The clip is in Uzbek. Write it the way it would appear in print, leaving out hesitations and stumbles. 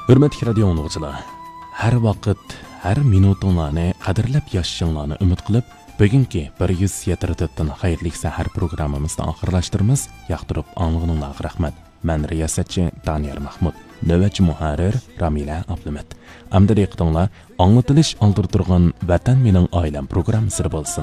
Hürmetli radio dinləyicilər, hər vaqt, hər minutunlarni qadrlab yaşayışınlarni ümid qilib, bugünkü 174-dan xayrlik sahar programmamizni oxirlashtiramiz. Yoqtirib anglığınızga rahmat. Men riyosatchi Daniyar Mahmud, navbatchi muharrir Ramila Abdumat. Amda diqqatinglar, anglatilish oldirib turgan Vatan mening oilam programmasi bo'lsin.